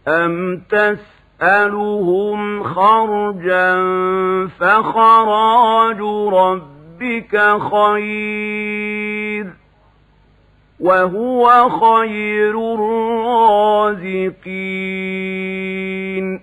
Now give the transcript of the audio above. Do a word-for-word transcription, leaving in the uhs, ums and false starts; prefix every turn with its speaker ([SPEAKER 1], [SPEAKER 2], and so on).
[SPEAKER 1] أَمْ تَسْأَلُهُمْ خَرْجًا فَخَرَاجُ رَبِّكَ خَيْرٌ وَهُوَ خَيْرُ الرَّازِقِينَ